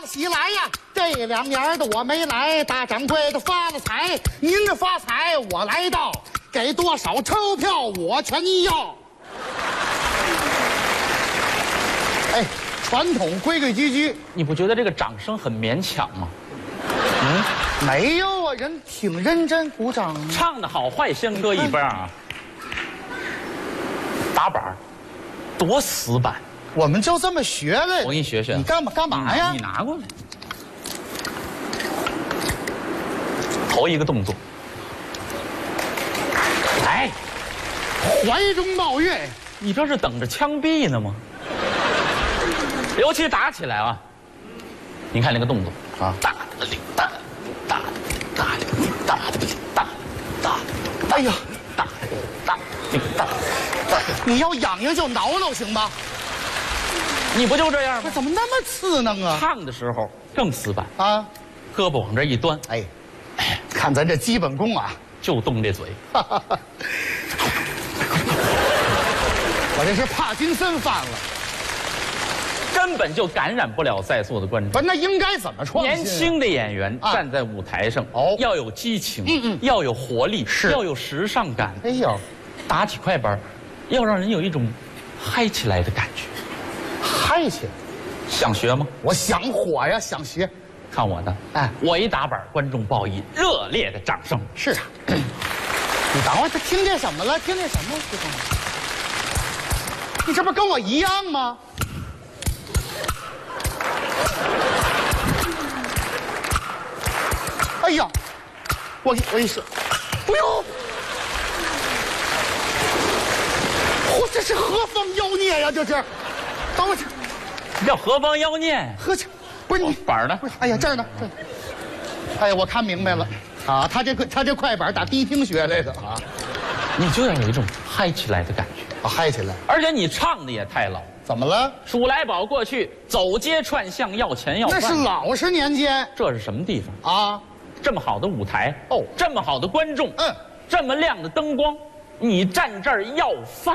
了喜来呀！这2年的我没来，大掌柜的发了财，您这发财我来到，给多少钞票我全要。哎，传统规规矩矩， 你不觉得这个掌声很勉强吗？ 没有啊，人挺认真鼓掌。 唱的好坏先搁一边啊。打板儿，多死板。 我们就这么学的。 我给你学学。 你干嘛呀？ 你拿过来。头一个动作。哎， 怀中抱月， 你这是等着枪毙呢吗？尤其打起来啊，你看那个动作啊，大的领大的大的大的大的大大， 哎呀， 大大领大大， 你要痒痒就挠挠行吗？ 你不就这样吗？ 怎么那么刺挠啊？ 唱的时候更死板啊， 胳膊往这一端， 哎，看咱这基本功啊， 就动这嘴。 我这是帕金森犯了。 根本就感染不了在座的观众。 不是，那应该怎么创新？ 年轻的演员站在舞台上，要有激情，要有活力，要有时尚感。 哎呦， 打起快板，要让人有一种嗨起来的感觉。 嗨起来， 想学吗？ 我想火呀，想学。 看我的，哎，我一打板，观众报以热烈的掌声。 是啊，你等会儿，他听见什么了？听见什么？你这不跟我一样吗？哎呀，我一说，哎呦，我这是何方妖孽呀？这是，等会儿， 叫何方妖孽？ 喝去，不是你板呢？ 不是，哎呀，这儿呢，这。哎呀，我看明白了，啊，他这快板打迪厅学来的啊， 你就要有一种嗨起来的感觉啊，嗨起来。 而且你唱的也太老。 怎么了？ 数来宝过去走街串巷要钱要饭， 那是老实年间。 这是什么地方啊？ 这么好的舞台哦，这么好的观众，这么亮的灯光，你站这儿要饭？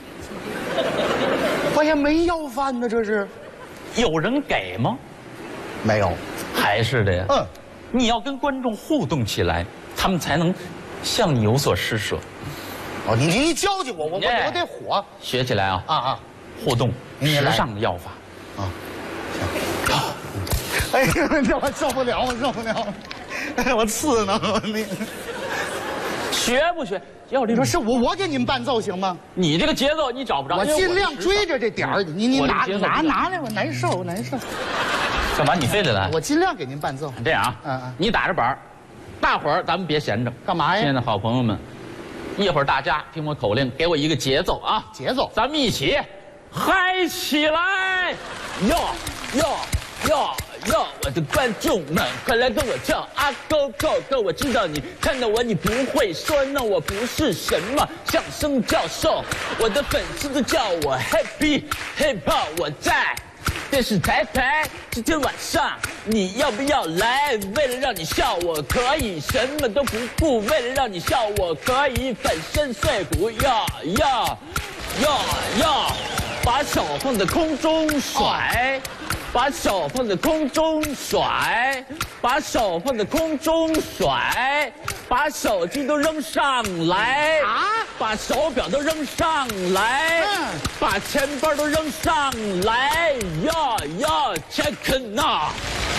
我也没要饭呢，这是。 有人给吗？ 没有。 还是的呀。你要跟观众互动起来，他们才能向你有所施舍。 哦，你教教我得火。 学起来啊！ 啊！ 互动，时尚的要法。啊！ 哎呀，这我受不了，我受不了！哎，我刺挠你。 学不学？要你说是我给你们伴奏行吗？ 你这个节奏你找不着， 我尽量追着这点儿。你拿来，我难受。 干嘛？你非得来？ 我尽量给您伴奏。 这样啊，你打着板，大伙儿咱们别闲着， 干嘛呀？ 亲爱的好朋友们，一会儿大家听我口令，给我一个节奏啊！ 节奏， 咱们一起嗨起来！哟，我的观众们，快来跟我跳啊！Go go go！ 我知道你看到我，你不会说 no， 我不是什么相声教授，我的粉丝都叫我 Happy Hip Hop， 我在电视台拍。今天晚上你要不要来？为了让你笑，我可以什么都不顾；为了让你笑，我可以粉身碎骨。把手放在空中甩。把手放在空中甩，把手放在空中甩，把手机都扔上来啊！把手表都扔上来，把钱包都扔上来，check it now。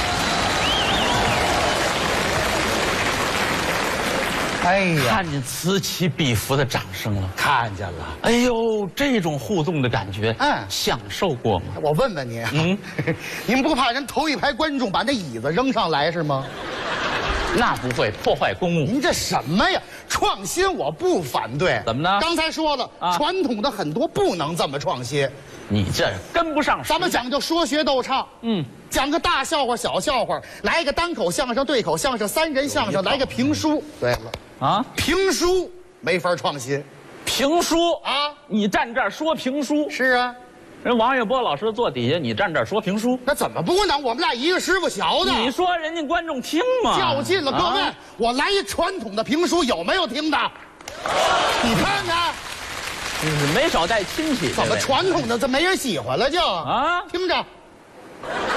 哎呀， 看见此起彼伏的掌声了， 看见了。 哎呦，这种互动的感觉，享受过吗？ 我问问你，您不怕人头一排观众把那椅子扔上来是吗？ 那不会破坏公物。 您这什么呀？创新我不反对。 怎么呢？ 刚才说了，传统的很多不能这么创新。 你这跟不上时代。 咱们讲究说学逗唱，讲个大笑话、小笑话，来一个单口相声、对口相声、3人相声，来个评书。对了。啊，评书没法创新， 评书啊， 你站这儿说评书是啊， 人王月波老师坐底下，你站这儿说评书， 那怎么不能？我们俩一个师傅学的。 你说人家观众听吗？ 较劲了，各位，我来一传统的评书，有没有听的？你看看， 没少带亲戚。 怎么传统的这没人喜欢了就啊？听着。